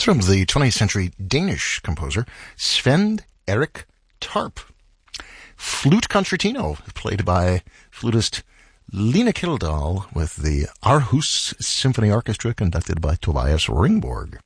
It's from the 20th century Danish composer Sven Erik Tarp. Flute Concertino, played by flutist Lena Kildahl with the Aarhus Symphony Orchestra, conducted by Tobias Ringborg.